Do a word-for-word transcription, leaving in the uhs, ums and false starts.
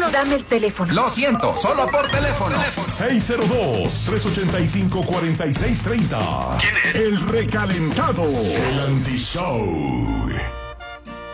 Dame el teléfono. Lo siento, solo por teléfono. seis cero dos, tres ocho cinco, cuatro seis tres cero. ¿Quién es? El recalentado. El anti-show.